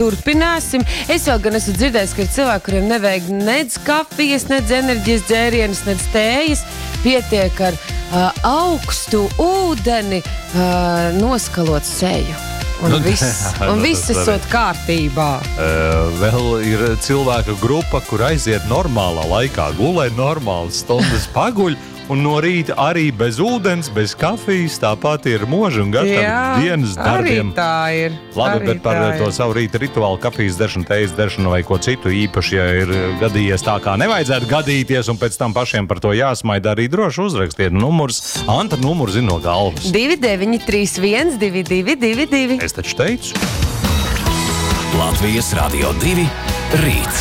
turpināsim. Es vēl gan esmu dzirdējis, ka ir cilvēki, kuriem nevajag nec kafijas, nec enerģijas dzērienas, nec tējas. Pietiek ar augstu ūdeni noskalot seju. Un viss esot kārtībā. Vēl ir cilvēka grupa, kur aiziet normālā laikā, gulē normālas stundas paguļ, un no rīta arī bez ūdens, bez kafijas, tāpat ir moži un gatavi dienas darbiem. Arī tā ir. Labi, bet par to savu rīta rituālu, kafijas deršanu, tējas deršanu vai ko citu īpaši, ja ir gadījies tā, kā nevajadzētu gadīties, un pēc tam pašiem par to jāsmaida, arī droši uzrakstiet numurs. Anta numurs zina no galvas. 2931 2222. Es taču teicu. Latvijas Radio 2 rīts.